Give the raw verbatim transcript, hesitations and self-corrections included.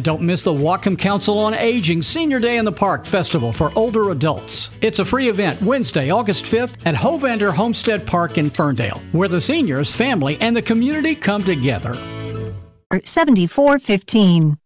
And don't miss the Whatcom Council on Aging Senior Day in the Park Festival for older adults. It's a free event Wednesday, August fifth at Hovander Homestead Park in Ferndale, where the seniors, family, and the community come together. seventy-four fifteen.